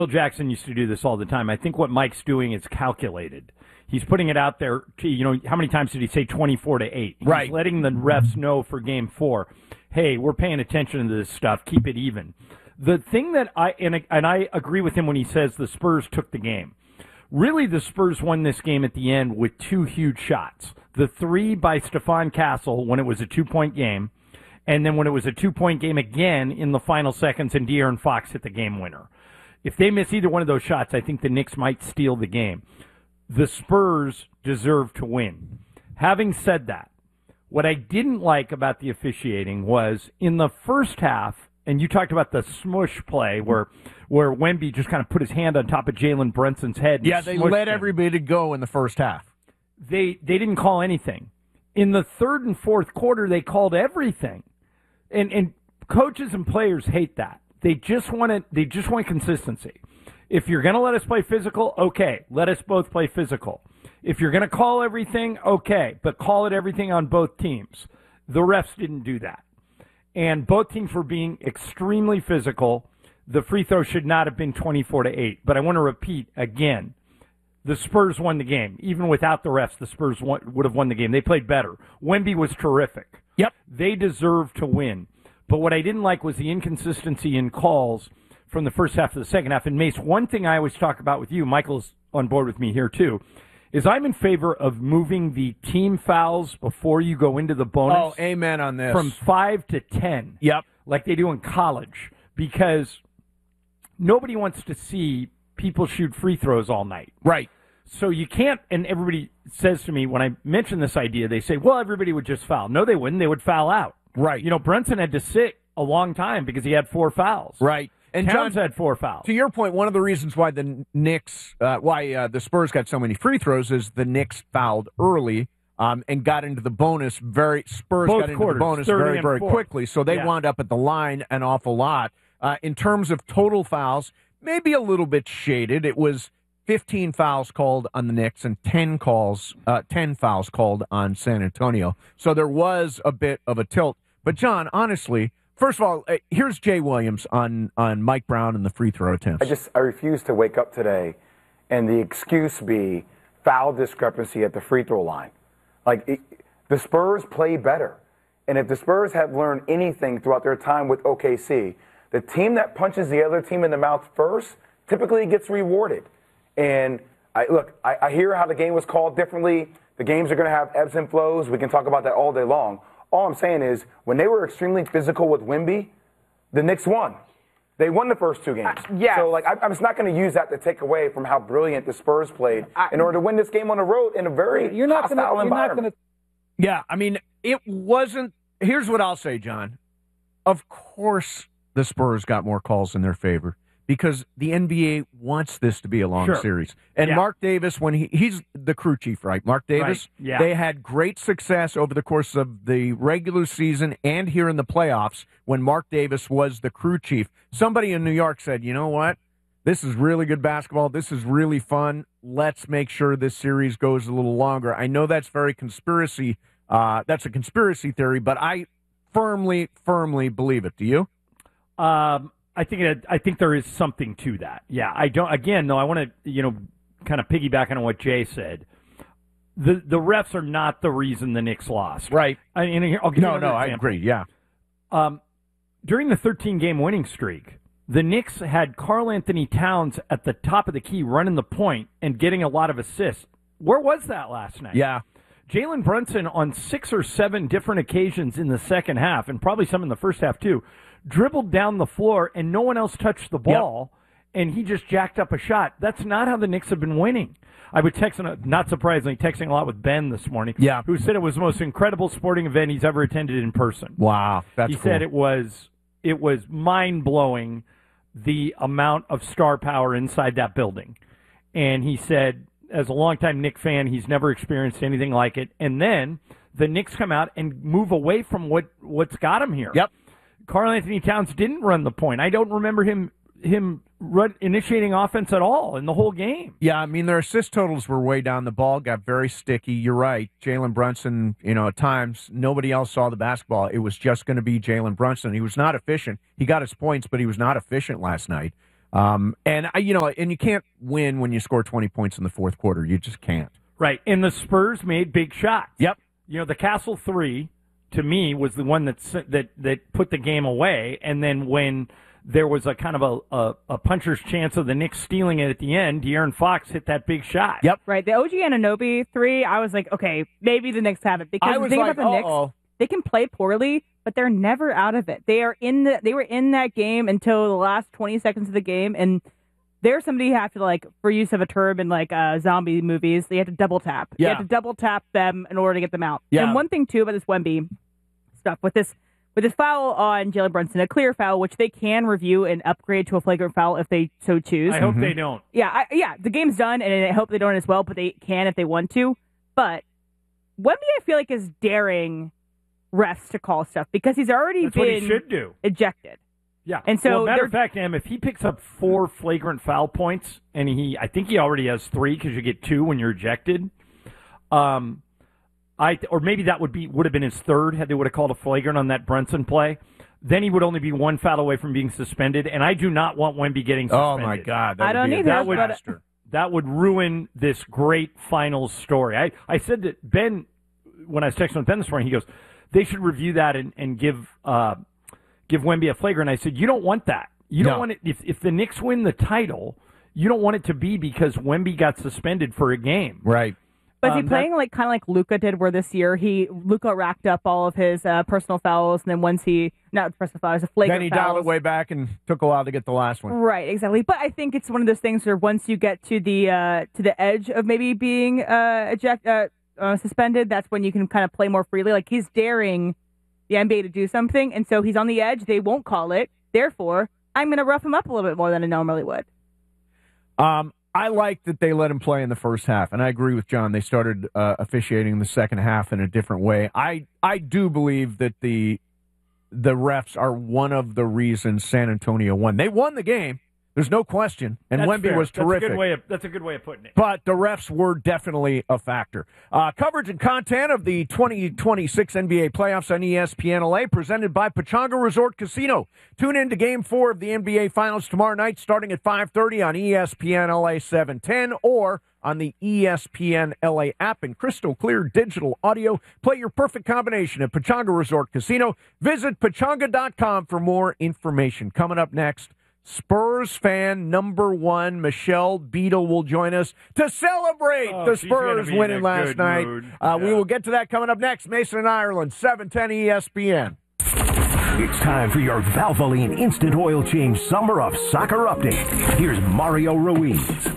Phil Jackson used to do this all the time. I think what Mike's doing is calculated. He's putting it out there. How many times did he say 24-8? Right. He's letting the refs know for Game 4, hey, we're paying attention to this stuff. Keep it even. The thing that I agree with him when he says the Spurs took the game. Really, the Spurs won this game at the end with two huge shots. The three by Stephon Castle when it was a 2-point game, and then when it was a 2-point game again in the final seconds and De'Aaron Fox hit the game winner. If they miss either one of those shots, I think the Knicks might steal the game. The Spurs deserve to win. Having said that, what I didn't like about the officiating was in the first half, and you talked about the smush play where Wemby just kind of put his hand on top of Jalen Brunson's head. Yeah, they let everybody go in the first half. They didn't call anything. In the third and fourth quarter, they called everything. And coaches and players hate that. They just want consistency. If you're going to let us play physical, okay, let us both play physical. If you're going to call everything, okay, but call it everything on both teams. The refs didn't do that. And both teams were being extremely physical. The free throw should not have been 24-8. But I want to repeat again, the Spurs won the game. Even without the refs, the Spurs would have won the game. They played better. Wemby was terrific. Yep. They deserved to win. But what I didn't like was the inconsistency in calls from the first half to the second half. And Mace, one thing I always talk about with you, Michael's on board with me here too, is I'm in favor of moving the team fouls before you go into the bonus. Oh, amen on this. From 5 to 10. Yep. Like they do in college. Because nobody wants to see people shoot free throws all night. Right. So you can't, and everybody says to me when I mention this idea, they say, well, everybody would just foul. No, they wouldn't. They would foul out. Right. Brunson had to sit a long time because he had 4 fouls. Right. And Towns John, had 4 fouls. To your point, one of the reasons why the Knicks, the Spurs got so many free throws is the Knicks fouled early and got into the bonus Spurs Both got into quarters, the bonus 30 very, and very 4. quickly. So they wound up at the line an awful lot. In terms of total fouls, maybe a little bit shaded. It was 15 fouls called on the Knicks and 10 fouls called on San Antonio. So there was a bit of a tilt. But, John, honestly, first of all, here's Jay Williams on Mike Brown and the free throw attempts. I refuse to wake up today and the excuse be foul discrepancy at the free throw line. The Spurs play better. And if the Spurs have learned anything throughout their time with OKC, the team that punches the other team in the mouth first typically gets rewarded. And I hear how the game was called differently. The games are going to have ebbs and flows. We can talk about that all day long. All I'm saying is when they were extremely physical with Wemby, the Knicks won. They won the first 2 games. Yes. So, I'm just not going to use that to take away from how brilliant the Spurs played in order to win this game on the road in a very hostile environment. Yeah, I mean, it wasn't. Here's what I'll say, John. Of course the Spurs got more calls in their favor because the NBA wants this to be a long series. And Mark Davis, when he's the crew chief, right? Mark Davis, they had great success over the course of the regular season and here in the playoffs when Mark Davis was the crew chief. Somebody in New York said, you know what? This is really good basketball. This is really fun. Let's make sure this series goes a little longer. I know that's very conspiracy. That's a conspiracy theory, but I firmly believe it. Do you? I think there is something to that. Yeah, I don't. Again, though, I want to kind of piggyback on what Jay said. The refs are not the reason the Knicks lost. Right. I'll give you another example. I agree. Yeah. During the 13-game winning streak, the Knicks had Karl-Anthony Towns at the top of the key running the point and getting a lot of assists. Where was that last night? Yeah. Jalen Brunson on 6 or 7 different occasions in the second half, and probably some in the first half too, dribbled down the floor and no one else touched the ball, and he just jacked up a shot. That's not how the Knicks have been winning. I was not surprisingly, texting a lot with Ben this morning, who said it was the most incredible sporting event he's ever attended in person. Wow, that's He said it was mind-blowing, the amount of star power inside that building. And he said, as a longtime Knicks fan, he's never experienced anything like it. And then the Knicks come out and move away from what's got him here. Yep. Karl-Anthony Towns didn't run the point. I don't remember him initiating offense at all in the whole game. Yeah, I mean, their assist totals were way down. The ball got very sticky. You're right. Jalen Brunson, at times, nobody else saw the basketball. It was just going to be Jalen Brunson. He was not efficient. He got his points, but he was not efficient last night. And you can't win when you score 20 points in the fourth quarter. You just can't. Right, and the Spurs made big shots. Yep. The Castle 3, to me, was the one that put the game away, and then when there was a kind of a puncher's chance of the Knicks stealing it at the end, De'Aaron Fox hit that big shot. Yep. Right, the OG Anunoby 3, I was like, okay, maybe the Knicks have it. Because the thing about the Knicks, they can play poorly, but they're never out of it. They were in that game until the last 20 seconds of the game, and there's somebody you have to, like, for use of a term in, like, zombie movies, you have to double tap. Yeah. You have to double tap them in order to get them out. Yeah. And one thing, too, about this Wemby stuff, with this foul on Jalen Brunson, a clear foul, which they can review and upgrade to a flagrant foul if they so choose. I hope they don't. Yeah, the game's done, and I hope they don't as well, but they can if they want to. But Wemby, I feel like, is daring refs to call stuff because he's already That's been what he should do. ejected. Yeah. And so matter of fact, if he picks up 4 flagrant foul points, and I think he already has 3 because you get 2 when you're ejected. Or maybe that would have been his 3rd had they would have called a flagrant on that Brunson play. Then he would only be 1 foul away from being suspended, and I do not want Wemby getting suspended. Oh my God! I don't either. That would ruin this great finals story. I said that Ben, when I was texting with Ben this morning, he goes, they should review that and give Wemby a flagrant. I said, you don't want that. You don't want it. If the Knicks win the title, you don't want it to be because Wemby got suspended for a game. Right. But is he playing kind of like Luka did, where this year Luka racked up all of his personal fouls, and then once not personal fouls, a flagrant then he fouls. dialed it way back and took a while to get the last one. Right, exactly. But I think it's one of those things where once you get to the edge of maybe being suspended, that's when you can kind of play more freely. Like, he's daring the NBA to do something, and so he's on the edge. They won't call it. Therefore, I'm going to rough him up a little bit more than I normally would. I like that they let him play in the first half, and I agree with John. They started officiating the second half in a different way. I do believe that the refs are one of the reasons San Antonio won. They won the game. There's no question. And Wemby was terrific. That's a good way of putting it. But the refs were definitely a factor. Coverage and content of the 2026 NBA playoffs on ESPN LA, presented by Pechanga Resort Casino. Tune in to Game 4 of the NBA Finals tomorrow night, starting at 5:30 on ESPN LA 710 or on the ESPN LA app in crystal clear digital audio. Play your perfect combination at Pechanga Resort Casino. Visit Pechanga.com for more information. Coming up next, Spurs fan number 1, Michelle Beadle, will join us to celebrate the Spurs winning last night. We will get to that coming up next. Mason and Ireland, 710 ESPN. It's time for your Valvoline Instant Oil Change Summer of Soccer update. Here's Mario Ruiz.